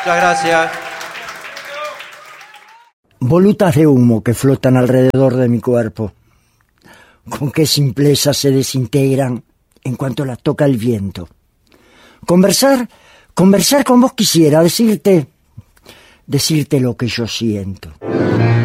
Muchas gracias. Volutas de humo que flotan alrededor de mi cuerpo. Con qué simpleza se desintegran en cuanto las toca el viento. Conversar con vos quisiera, decirte lo que yo siento.